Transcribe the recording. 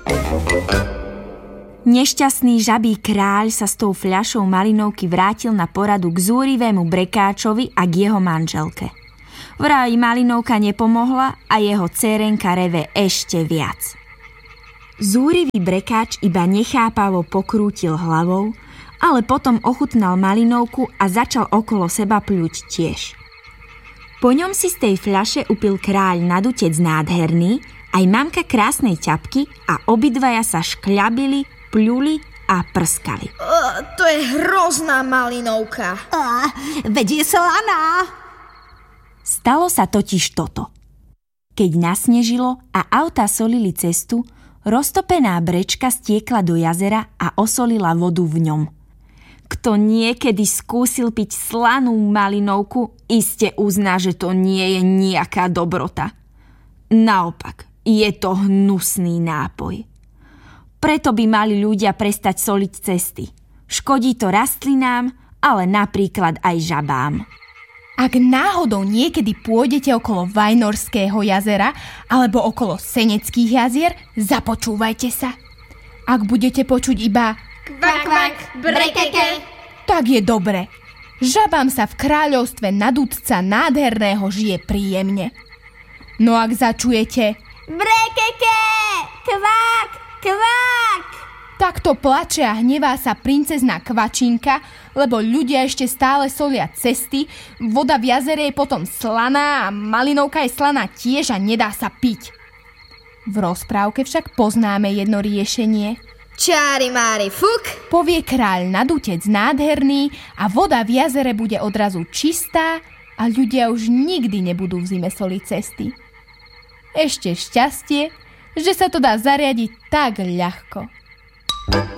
Nešťastný žabí kráľ sa s tou fľašou malinovky vrátil na poradu k zúrivému brekáčovi a k jeho manželke. Vraj malinovka nepomohla a jeho dcérenka reve ešte viac. Zúrivý brekáč iba nechápavo pokrútil hlavou, ale potom ochutnal malinovku a začal okolo seba pľuť tiež. Po ňom si z tej fľaše upil kráľ nadutec nádherný, aj mamka krásnej ťapky a obidvaja sa škľabili, pľuli a prskali. To je hrozná malinovka. Veď je slaná. Stalo sa totiž toto. Keď nasnežilo a autá solili cestu, roztopená brečka stiekla do jazera a osolila vodu v ňom. Kto niekedy skúsil piť slanú malinovku, iste uzná, že to nie je nejaká dobrota. Naopak, je to hnusný nápoj. Preto by mali ľudia prestať soliť cesty. Škodí to rastlinám, ale napríklad aj žabám. Ak náhodou niekedy pôjdete okolo Vajnorského jazera alebo okolo Seneckých jazier, započúvajte sa. Ak budete počuť iba Kvak, kvak, brekeke, tak je dobre. Žabám sa v kráľovstve nadúdca nádherného žije príjemne. No ak začujete brekeke, kvak, kvak, takto plače a hnevá sa princezná Kvačinka, lebo ľudia ešte stále solia cesty, voda v jazere je potom slaná a malinovka je slaná tiež a nedá sa piť. V rozprávke však poznáme jedno riešenie. čári mári fuk, Povie kráľ nadútec nádherný a voda v jazere bude odrazu čistá a ľudia už nikdy nebudú v zime soliť cesty. Ešte šťastie, že sa to dá zariadiť tak ľahko.